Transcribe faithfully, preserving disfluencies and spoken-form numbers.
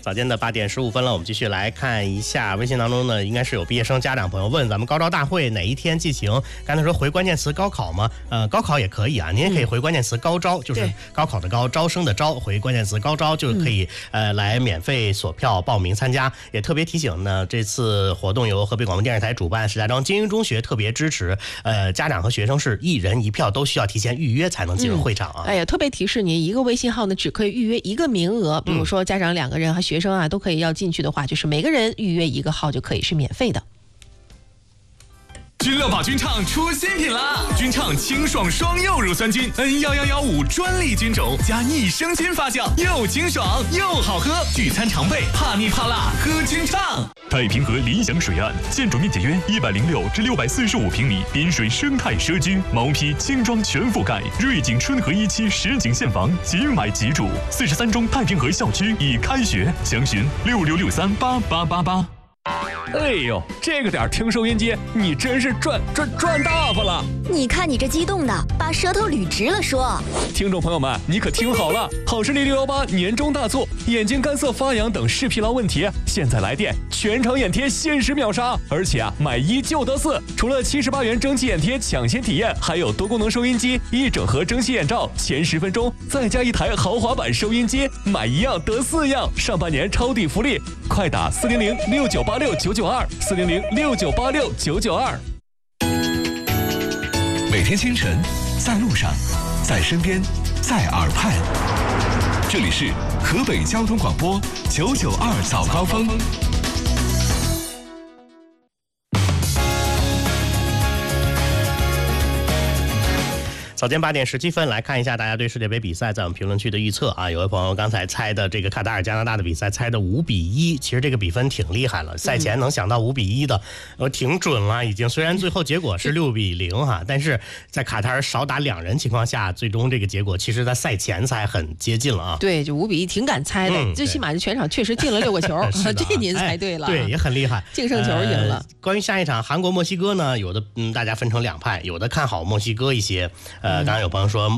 早间的八点十五分了，我们继续来看一下微信当中呢，应该是有毕业生家长朋友问咱们高招大会哪一天进行？刚才说回关键词高考吗？呃，高考也可以啊，您也可以回关键词高招，就是高考的高，招生的招，回关键词高招就可以、嗯、呃来免费索票报名参加。也特别提醒呢，这次活动由河北广播电视台主办，石家庄精英中学特别支持，呃，家长和学生是一人一票，都需要提前预约才能进入会场啊。 嗯、哎呀，特别提示您，一个微信号呢只可以预约一个名额，比如说家长两个人和学生啊都可以要进去的话，就是每个人预约一个号就可以是免费的。 君乐宝菌畅出新品啦！菌畅清爽双柚乳酸菌 N 一一一五专利菌种加益生菌发酵，又清爽又好喝，聚餐常备，怕腻怕辣喝菌畅。 太平河理想水岸，建筑面积约一百零六至六百四十五平米，滨水生态社区，毛坯轻装全覆盖，瑞景春和一期实景现房，即买即住。四十三中太平河校区已开学，详询六六六三八八八八。 哎呦，这个点听收音机，你真是赚赚赚大发了！ 你看你这激动的，把舌头捋直了说。 听众朋友们，你可听好了，好视力六一八年终大促，眼睛干涩发痒等视疲劳问题，现在来电全场眼贴限时秒杀，而且啊，买一就得四。除了七十八元蒸汽眼贴抢先体验，还有多功能收音机、一整盒蒸汽眼罩，前十分钟再加一台豪华版收音机，买一样得四样，上半年抄底福利，快打四零零六九八六九九二四零零六九八六九九二。 每天清晨，在路上，在身边，在耳畔，这里是河北交通广播九九二早高峰。 早间八点十七分，来看一下大家对世界杯比赛在我们评论区的预测啊。有位朋友刚才猜的这个卡塔尔加拿大的比赛猜的五比一，其实这个比分挺厉害了。赛前能想到五比一的，呃，挺准了已经。虽然最后结果是六比零哈，但是在卡塔尔少打两人情况下，最终这个结果其实在赛前才很接近了啊。 对，就五比一，挺敢猜的。嗯、最起码这全场确实进了六个球，这您猜对了、 哎。对，也很厉害， 净胜球赢了、呃。 关于下一场韩国墨西哥呢，有的嗯大家分成两派，有的看好墨西哥一些。呃，刚刚有朋友说